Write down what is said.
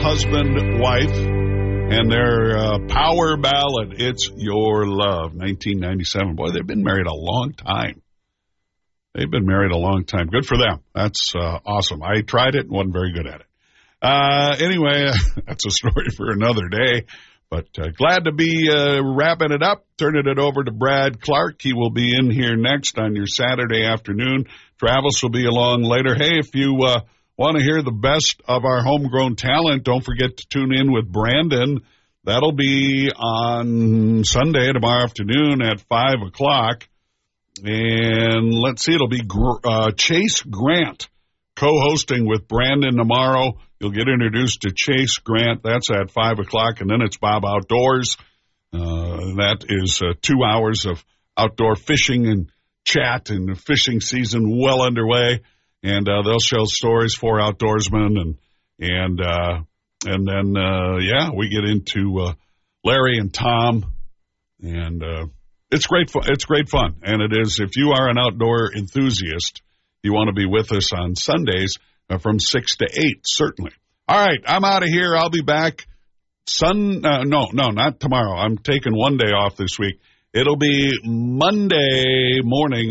husband, wife, and their power ballad, It's Your Love, 1997. Boy, they've been married a long time. They've been married a long time. Good for them. That's awesome. I tried it and wasn't very good at it. Anyway, that's a story for another day. But glad to be wrapping it up, turning it over to Brad Clark. He will be in here next on your Saturday afternoon. Travis will be along later. Hey, if you want to hear the best of our homegrown talent, don't forget to tune in with Brandon. That'll be on Sunday, tomorrow afternoon at 5 o'clock. And let's see, it'll be Chase Grant co-hosting with Brandon tomorrow. You'll get introduced to Chase Grant. That's at 5 o'clock, and then it's Bob Outdoors. That is 2 hours of outdoor fishing and chat, and the fishing season well underway. And they'll show stories for outdoorsmen, and then we get into Larry and Tom, and it's great fun. It's great fun, and it is. If you are an outdoor enthusiast, you want to be with us on Sundays from 6 to 8, certainly. All right, I'm out of here. I'll be back no, not tomorrow. I'm taking one day off this week. It'll be Monday morning.